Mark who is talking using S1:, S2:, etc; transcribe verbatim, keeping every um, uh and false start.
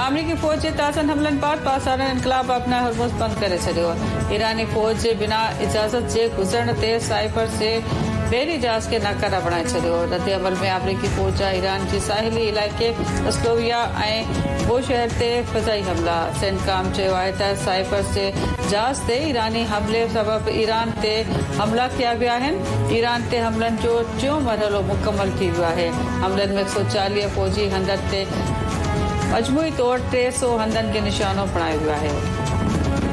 S1: अमरीकी फ़ौज जे ताज़नि हमलनि बाद पाकिस्तान इनकलाब अपना हरमुज़ बंदि करे छॾियो। ईरानी फ़ौज जे बिना इजाज़त जे गुज़रण ते साइप्रस जे ॿेड़ी जहाज़ खे नाकारा बणाए छॾियो। रद्द अमल में अमरीकी फ़ौज जा ईरान जे साहिली इलाइक़े अस्लोविया ऐं बोशहर ते फ़िज़ाई हमला। सेनकाम चयो आहे त साइप्रस जे जहाज़ ते ईरानी हमले सबबि ईरान ते हमला कया विया आहिनि। ईरान ते हमलनि जो टियों मरहलो मुकमल थी वियो आहे। हमलनि में एक सौ चालीह फ़ौजी हंधनि ते मजमूई तौर टे सौ हंधनि खे निशानो बणायो वियो आहे।